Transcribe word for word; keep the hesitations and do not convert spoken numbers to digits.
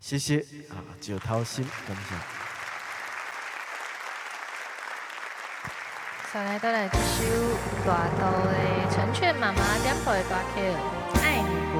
谢谢啊，就掏心，感谢。 再来带来这首大道的成全妈妈点播的大曲《爱你不